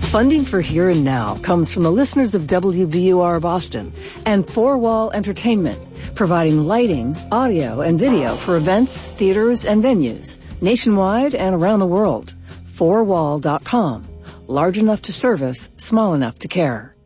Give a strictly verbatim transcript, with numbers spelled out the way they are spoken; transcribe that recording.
Funding for Here and Now comes from the listeners of W B U R Boston and Four Wall Entertainment, providing lighting, audio, and video for events, theaters, and venues nationwide and around the world. four wall dot com. Large enough to service, small enough to care.